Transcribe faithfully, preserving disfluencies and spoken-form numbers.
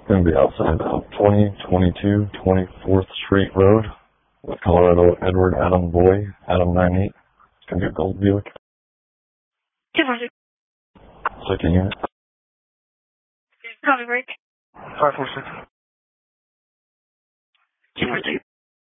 Going to be outside of twenty twenty-two twenty-fourth Street Road with Colorado Edward Adam Boy, Adam ninety-eight. It's going to be a gold Buick. two four six. Second unit. Copy break. five four six. two four six.